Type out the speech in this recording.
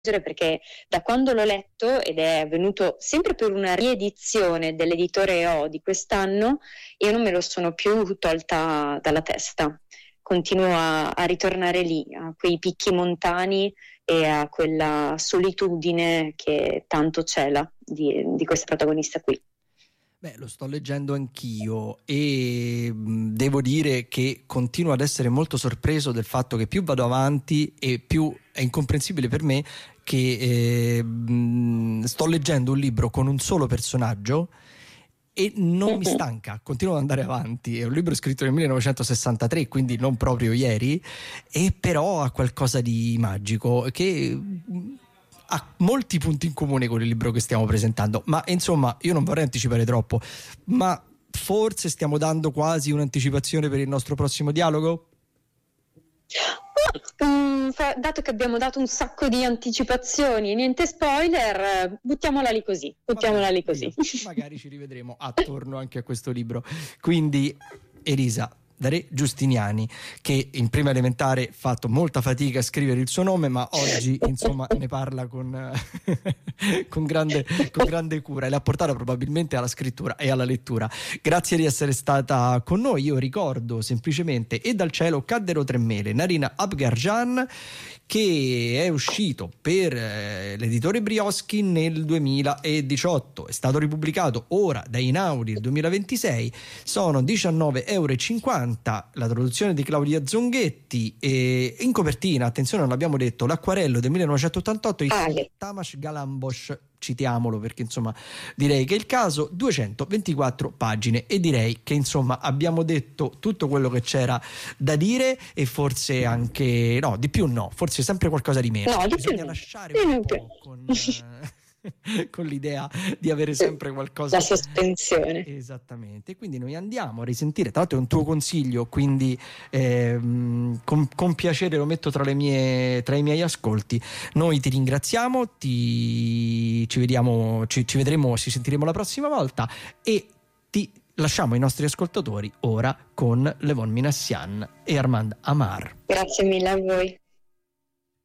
perché da quando l'ho letto, ed è avvenuto sempre per una riedizione dell'editore EO di quest'anno, io non me lo sono più tolta dalla testa. Continuo a ritornare lì, a quei picchi montani e a quella solitudine che tanto cela di questa protagonista qui. Beh, lo sto leggendo anch'io e devo dire che continuo ad essere molto sorpreso del fatto che più vado avanti e più è incomprensibile per me che sto leggendo un libro con un solo personaggio e non mi stanca, continuo ad andare avanti. È un libro scritto nel 1963, quindi non proprio ieri, e però ha qualcosa di magico che ha molti punti in comune con il libro che stiamo presentando. Ma insomma, io non vorrei anticipare troppo, ma forse stiamo dando quasi un'anticipazione per il nostro prossimo dialogo? Dato che abbiamo dato un sacco di anticipazioni e niente spoiler, buttiamola lì così. Magari ci rivedremo attorno anche a questo libro. Quindi, Elisa Re Giustiniani, che in prima elementare ha fatto molta fatica a scrivere il suo nome, ma oggi insomma ne parla con grande cura e l'ha portata probabilmente alla scrittura e alla lettura. Grazie di essere stata con noi. Io ricordo semplicemente E dal cielo caddero tre mele, Narina Abgarjan, che è uscito per l'editore Brioschi nel 2018, è stato ripubblicato ora da Einaudi nel 2026, sono 19,50 €, la traduzione di Claudia Zonghetti, e in copertina, attenzione, non l'abbiamo detto, l'acquarello del 1988 di Tamas Galambos, citiamolo perché insomma direi che è il caso, 224 pagine, e direi che insomma abbiamo detto tutto quello che c'era da dire e forse anche di più forse sempre qualcosa di meno. Bisogna lasciare un po' con l'idea di avere sempre qualcosa, la sospensione. Esattamente. Quindi noi andiamo a risentire, tra l'altro è un tuo consiglio, quindi con piacere lo metto tra i miei ascolti. Noi ti ringraziamo, ci vediamo, ci vedremo, ci sentiremo la prossima volta e ti lasciamo i nostri ascoltatori ora con Levon Minassian e Armand Amar. Grazie mille a voi.